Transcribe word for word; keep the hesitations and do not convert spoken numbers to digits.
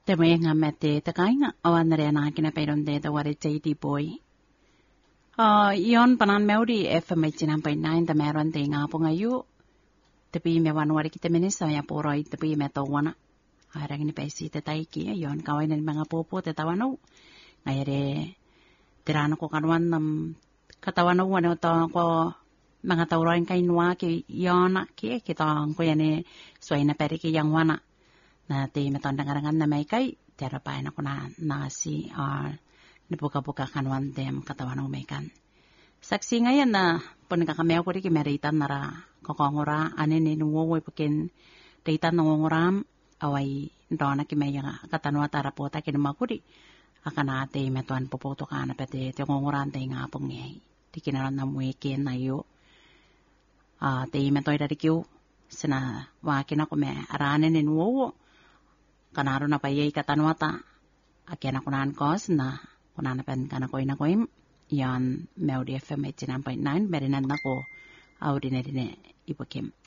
Te mai ngā me te te kainga, o anare ana kina peiron te te ware J D Boy. Uh, ion panan meuri F M eighty-nine point nine te meron te ngā punga yu. Te pi me wanuari ki te minisa ya poroi te pi me tau wana. Aharang ni pesi te taiki, ion kawai na mga popo te tawanau. Ngai re te rana ko kanuan nam katawanau wane o tau ko mga tauroin kainua ki iona ki ki tau ko yane suai na peri ki yang wana. Na te me tau nangarangan na mai kai, te rapai na ko na nasi uh, ni buka-buka kanuan tem katawanau mai kan. Saksi ngayon na po nagkakameo ko rin ki meritan nara kokongora ane ni nuwo ipukin reitan nongoram awai ndona ki maya katanua tarapota ki namakuri akan ate metuan popoto kana pete te ngongoran te ngapong ngai dikinaran na muike na yo a te metoi dari kiu sina wakina ko me arane ni nuwo kanaro na payai katanua ta akena kunan kos na kunan pen kana ko ina ko im yan Melody F M eighty-nine point nine merinan nako audine dine ipokim.